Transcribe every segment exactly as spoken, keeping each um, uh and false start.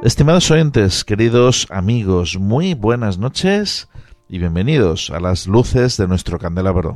Estimados oyentes, queridos amigos, muy buenas noches y bienvenidos a las luces de nuestro candelabro.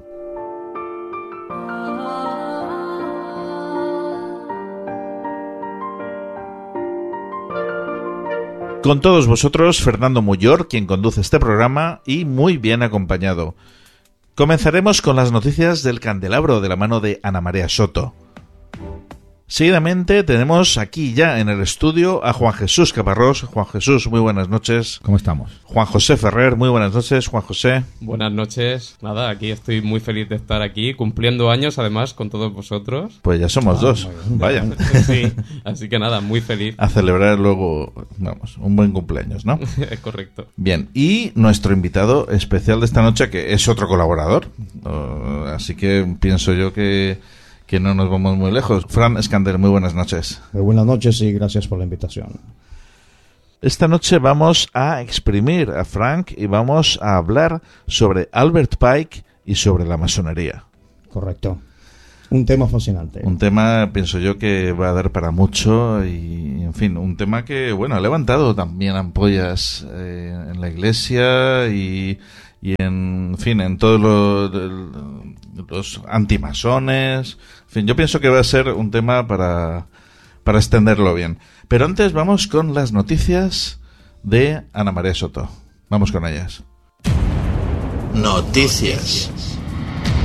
Con todos vosotros, Fernando Muyor, quien conduce este programa y muy bien acompañado. Comenzaremos con las noticias del candelabro de la mano de Ana María Soto. Seguidamente tenemos aquí ya en el estudio a Juan Jesús Caparrós. Juan Jesús, muy buenas noches. ¿Cómo estamos? Juan José Ferrer, muy buenas noches. Juan José. Buenas noches. Nada, aquí estoy muy feliz de estar aquí, cumpliendo años además con todos vosotros. Pues ya somos Ah, dos, vaya. Sí, así que nada, muy feliz. A celebrar luego, vamos, un buen cumpleaños, ¿no? Es correcto. Bien, y nuestro invitado especial de esta noche, que es otro colaborador, uh, así que pienso yo que... que no nos vamos muy lejos. Fran Escander, muy buenas noches. Muy buenas noches y gracias por la invitación. Esta noche vamos a exprimir a Frank y vamos a hablar sobre Albert Pike y sobre la masonería. Correcto. Un tema fascinante. Un tema, pienso yo, que va a dar para mucho y, en fin, un tema que, bueno, ha levantado también ampollas eh, en la iglesia y, y en, en fin, en todos los, los antimasones. En fin, yo pienso que va a ser un tema para, para extenderlo bien. Pero antes vamos con las noticias de Ana María Soto. Vamos con ellas. Noticias.